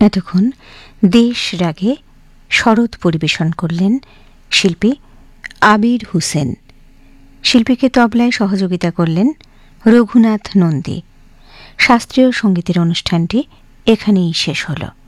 এতক্ষণ দেশ রাগে শরৎ পরিবেশন করলেন শিল্পী আবির হোসেন। শিল্পীকে তবলায় সহযোগিতা করলেন রঘুনাথ নন্দী। শাস্ত্রীয় সঙ্গীতের অনুষ্ঠানটি এখানেই শেষ হল।